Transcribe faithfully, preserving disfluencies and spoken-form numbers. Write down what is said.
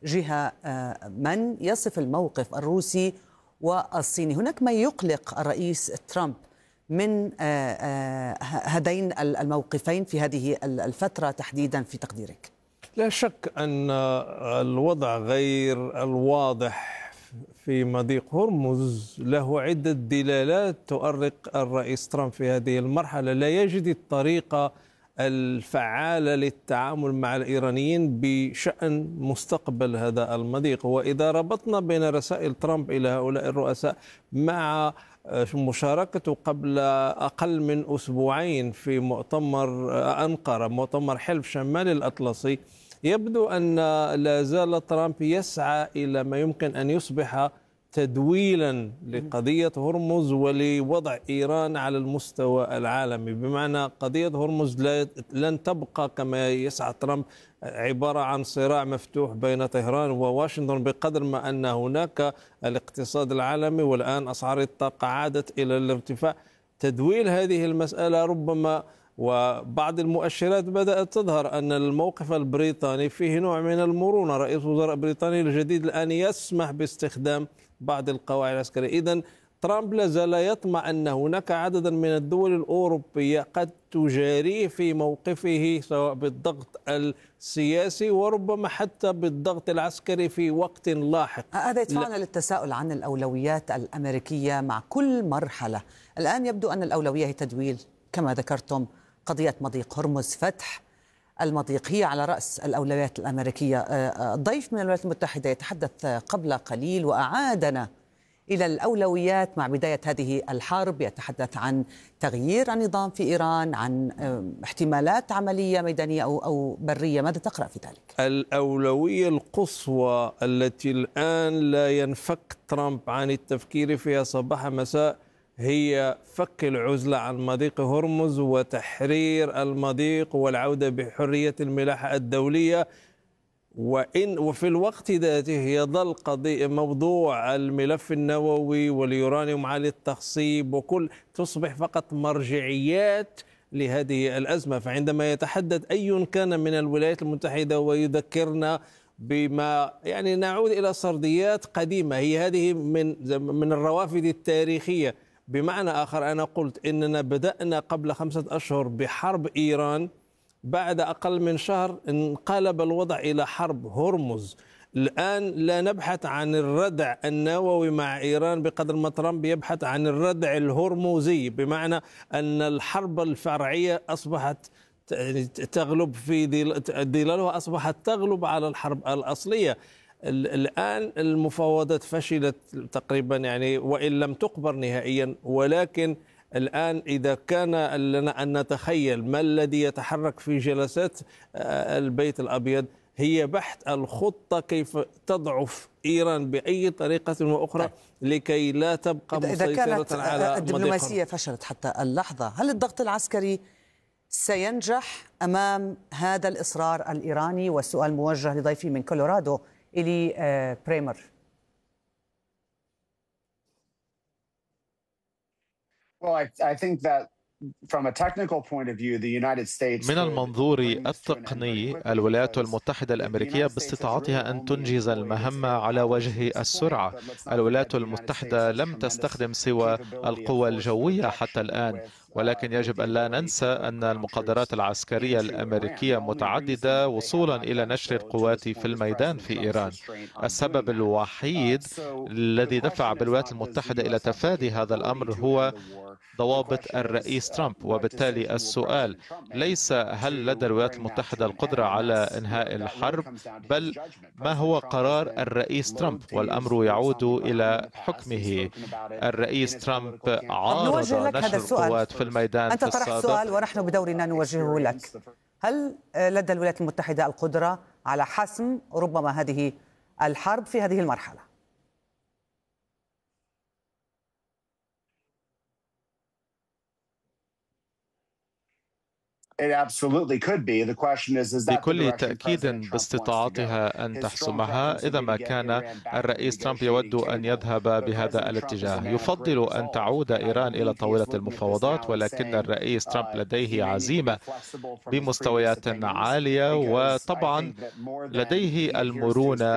جهة من يصف الموقف الروسي والصيني. هناك ما يقلق الرئيس ترامب من هذين الموقفين في هذه الفترة تحديدا في تقديرك؟ لا شك أن الوضع غير الواضح في مضيق هرمز له عدة دلالات تؤرق الرئيس ترامب في هذه المرحلة. لا يجد الطريقة الفعالة للتعامل مع الإيرانيين بشأن مستقبل هذا المضيق. وإذا ربطنا بين رسائل ترامب إلى هؤلاء الرؤساء مع مشاركته قبل أقل من أسبوعين في مؤتمر أنقرة، مؤتمر حلف شمال الأطلسي، يبدو أن لا زال ترامب يسعى إلى ما يمكن أن يصبح تدويلا لقضية هرمز ولوضع إيران على المستوى العالمي. بمعنى قضية هرمز لن تبقى كما يسعى ترامب عبارة عن صراع مفتوح بين طهران وواشنطن، بقدر ما أن هناك الاقتصاد العالمي والآن أسعار الطاقة عادت إلى الارتفاع. تدويل هذه المسألة ربما، وبعض المؤشرات بدأت تظهر أن الموقف البريطاني فيه نوع من المرونة. رئيس وزراء بريطانيا الجديد الآن يسمح باستخدام بعض القواعد العسكرية. إذن ترامب لا زال يطمع أن هناك عددا من الدول الأوروبية قد تجاريه في موقفه، سواء بالضغط السياسي وربما حتى بالضغط العسكري في وقت لاحق. هذا يدفعنا للتساؤل عن الأولويات الأمريكية مع كل مرحلة. الآن يبدو أن الأولوية هي تدويل كما ذكرتم قضية مضيق هرمز، فتح المضيق هي على رأس الأولويات الأمريكية. الضيف من الولايات المتحدة يتحدث قبل قليل وأعادنا إلى الأولويات مع بداية هذه الحرب، يتحدث عن تغيير النظام في إيران، عن احتمالات عملية ميدانية أو أو برية. ماذا تقرأ في ذلك؟ الأولوية القصوى التي الآن لا ينفك ترامب عن التفكير فيها صباح مساء هي فك العزلة عن مضيق هرمز وتحرير المضيق والعودة بحرية الملاحة الدولية. وإن وفي الوقت ذاته يظل قضية موضوع الملف النووي واليورانيوم عالي التخصيب وكل تصبح فقط مرجعيات لهذه الأزمة. فعندما يتحدث أي كان من الولايات المتحدة ويذكرنا بما يعني نعود إلى سرديات قديمة، هي هذه من من الروافد التاريخية. بمعنى آخر أنا قلت إننا بدأنا قبل خمسة أشهر بحرب إيران، بعد أقل من شهر انقلب الوضع إلى حرب هرمز. الآن لا نبحث عن الردع النووي مع إيران بقدر ما ترامب يبحث عن الردع الهرمزي، بمعنى أن الحرب الفرعية أصبحت تغلب في ظلالها، أصبحت تغلب على الحرب الأصلية. الآن المفاوضات فشلت تقريبا يعني وإن لم تقبر نهائيا، ولكن الآن إذا كان لنا أن نتخيل ما الذي يتحرك في جلسات البيت الأبيض هي بحث الخطة كيف تضعف إيران بأي طريقة وأخرى لكي لا تبقى مسيطرة إذا كانت على الدبلوماسية فشلت حتى اللحظة، هل الضغط العسكري سينجح أمام هذا الإصرار الإيراني؟ والسؤال موجه لضيفي من كولورادو إلي بريمر. من المنظور التقني، الولايات المتحدة الأمريكية باستطاعتها أن تنجز المهمة على وجه السرعة. الولايات المتحدة لم تستخدم سوى القوى الجوية حتى الآن، ولكن يجب أن لا ننسى أن المقدرات العسكرية الأمريكية متعددة وصولا إلى نشر القوات في الميدان في إيران. السبب الوحيد الذي دفع بالولايات المتحدة إلى تفادي هذا الأمر هو ضوابط الرئيس ترامب. وبالتالي السؤال ليس هل لدى الولايات المتحدة القدرة على إنهاء الحرب، بل ما هو قرار الرئيس ترامب، والأمر يعود إلى حكمه. الرئيس ترامب عارض نشر القوات في الميدان أنت في طرحت السابق. سؤال ونحن بدورنا نوجهه لك. هل لدى الولايات المتحدة القدرة على حسم ربما هذه الحرب في هذه المرحلة؟ بكل تأكيد باستطاعتها أن تحسمها إذا ما كان الرئيس ترامب يود أن يذهب بهذا الاتجاه. يفضل أن تعود إيران إلى طاولة المفاوضات، ولكن الرئيس ترامب لديه عزيمة بمستويات عالية، وطبعا لديه المرونة